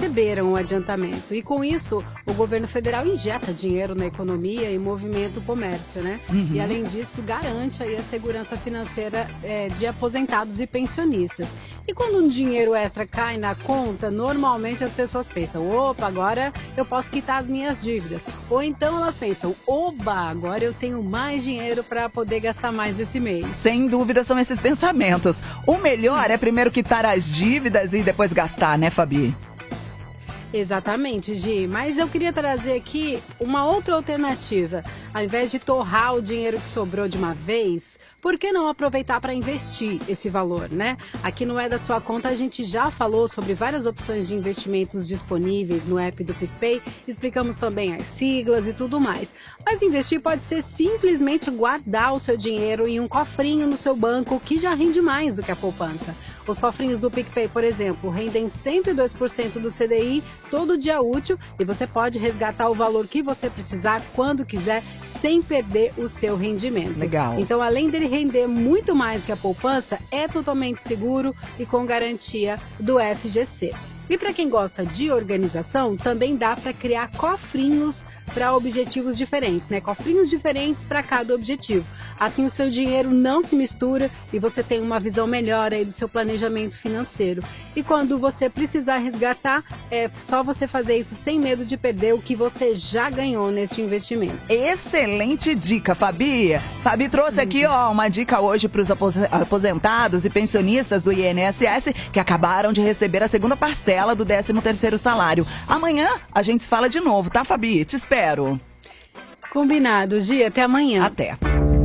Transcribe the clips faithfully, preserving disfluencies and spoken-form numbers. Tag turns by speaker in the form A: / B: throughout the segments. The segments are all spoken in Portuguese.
A: receberam o adiantamento. E com isso, o governo federal injeta dinheiro na economia e movimenta o comércio, né? Uhum. E além disso, garante aí a segurança financeira é, de aposentados e pensionistas. E quando um dinheiro extra cai na conta, normalmente as pessoas pensam, opa, agora eu posso quitar as minhas dívidas. Ou então elas pensam, oba, agora eu tenho mais dinheiro para poder gastar mais esse mês.
B: Sem dúvida são esses pensamentos. O melhor é primeiro quitar as dívidas e depois gastar, né, Fabi?
A: Exatamente, Gi. Mas eu queria trazer aqui uma outra alternativa. Ao invés de torrar o dinheiro que sobrou de uma vez, por que não aproveitar para investir esse valor, né? Aqui no É da Sua Conta a gente já falou sobre várias opções de investimentos disponíveis no app do PicPay. Explicamos também as siglas e tudo mais. Mas investir pode ser simplesmente guardar o seu dinheiro em um cofrinho no seu banco que já rende mais do que a poupança. Os cofrinhos do PicPay, por exemplo, rendem cento e dois por cento do C D I todo dia útil e você pode resgatar o valor que você precisar quando quiser, sem perder o seu rendimento.
B: Legal.
A: Então, além dele render muito mais que a poupança, é totalmente seguro e com garantia do F G C. E para quem gosta de organização, também dá para criar cofrinhos para objetivos diferentes, né? Cofrinhos diferentes para cada objetivo. Assim o seu dinheiro não se mistura e você tem uma visão melhor aí do seu planejamento financeiro. E quando você precisar resgatar, é só você fazer isso sem medo de perder o que você já ganhou neste investimento.
B: Excelente dica, Fabi. Fabi trouxe aqui, ó, uma dica hoje para os aposentados e pensionistas do I N S S que acabaram de receber a segunda parcela do décimo terceiro salário. Amanhã a gente se fala de novo, tá, Fabi? Te espero.
A: Combinado, Gi. Até amanhã.
B: Até.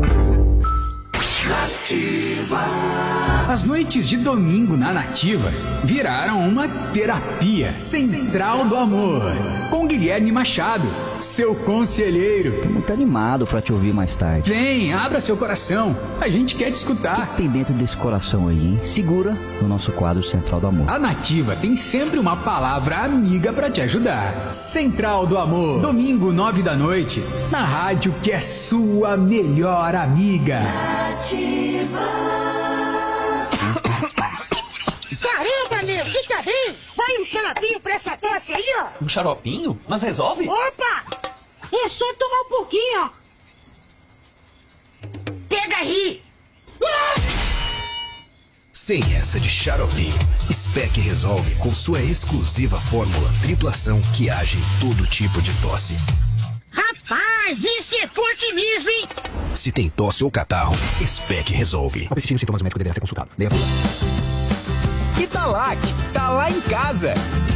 C: Nativa. As noites de domingo na Nativa viraram uma terapia central do amor. Com Guilherme Machado, seu conselheiro.
D: Tô muito animado pra te ouvir mais tarde.
C: Vem, abra seu coração. A gente quer te escutar.
D: O que tem dentro desse coração aí, hein? Segura no nosso quadro Central do Amor.
C: A Nativa tem sempre uma palavra amiga pra te ajudar. Central do Amor. Domingo, nove da noite. Na rádio que é sua melhor amiga. Nativa.
E: Caramba, meu, você tá bem? Vai um xaropinho pra essa tosse aí, ó.
F: Um xaropinho? Mas resolve?
E: Opa! É só tomar um pouquinho, ó. Pega aí.
G: Sem essa de xaropinho, Spec resolve com sua exclusiva fórmula triplação que age em todo tipo de tosse.
E: Rapaz, isso é forte mesmo, hein?
G: Se tem tosse ou catarro, Spec resolve.
H: Ao persistir os sintomas, o médico deverá ser consultado. Leia a bula.
C: Italac, tá lá em casa.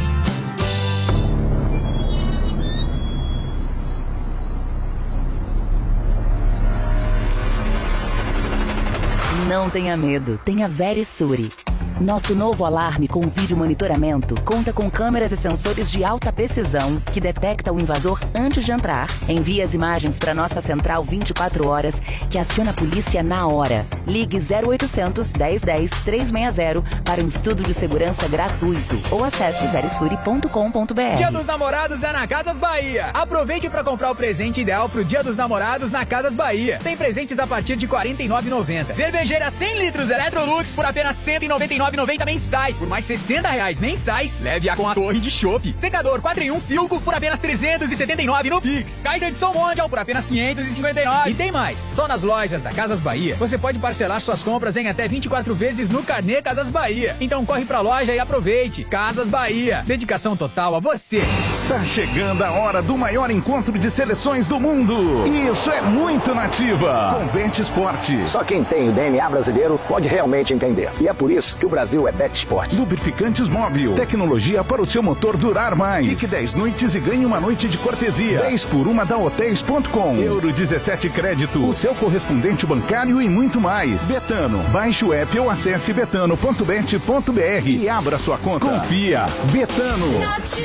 I: Não tenha medo, tenha Verisure. Nosso novo alarme com vídeo monitoramento conta com câmeras e sensores de alta precisão que detecta o invasor antes de entrar. Envia as imagens para nossa central vinte e quatro horas, que aciona a polícia na hora. Ligue zero oitocentos, dez dez, trezentos e sessenta para um estudo de segurança gratuito ou acesse verisure ponto com ponto br.
C: Dia dos Namorados é na Casas Bahia. Aproveite para comprar o presente ideal pro Dia dos Namorados na Casas Bahia. Tem presentes a partir de quarenta e nove reais e noventa centavos. Cervejeira cem litros Electrolux por apenas cento e noventa e nove reais e noventa centavos mensais. Por mais sessenta reais mensais, leve-a com a torre de chopp. Secador quatro em um Filco por apenas trezentos e setenta e nove reais no Pix. Caixa de som Mondial por apenas quinhentos e cinquenta e nove reais. E tem mais. Só nas lojas da Casas Bahia, você pode parcelar suas compras em até vinte e quatro vezes no Carnê Casas Bahia. Então corre pra loja e aproveite. Casas Bahia. Dedicação total a você.
J: Tá chegando a hora do maior encontro de seleções do mundo. Isso é muito Nativa. Com Bet Esportes.
K: Só quem tem o D N A brasileiro pode realmente entender. E é por isso que o Brasil é Bet Esportes.
J: Lubrificantes Móbil. Tecnologia para o seu motor durar mais. Fique dez noites e ganhe uma noite de cortesia. dez por uma da hotéis ponto com. Euro dezessete Crédito. O seu correspondente bancário e muito mais. Betano. Baixe o app ou acesse betano ponto bet ponto br e abra sua conta. Confia. Betano.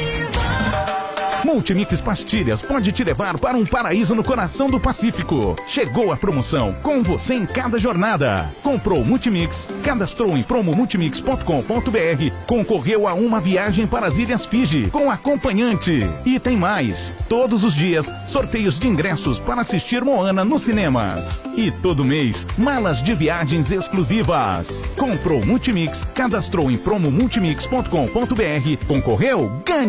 J: Nativa. Multimix Pastilhas pode te levar para um paraíso no coração do Pacífico. Chegou a promoção com você em cada jornada. Comprou Multimix, cadastrou em promo multimix ponto com ponto br, concorreu a uma viagem para as Ilhas Fiji com acompanhante. E tem mais. Todos os dias, sorteios de ingressos para assistir Moana nos cinemas. E todo mês, malas de viagens exclusivas. Comprou Multimix, cadastrou em promo multimix ponto com ponto br, concorreu, ganhou.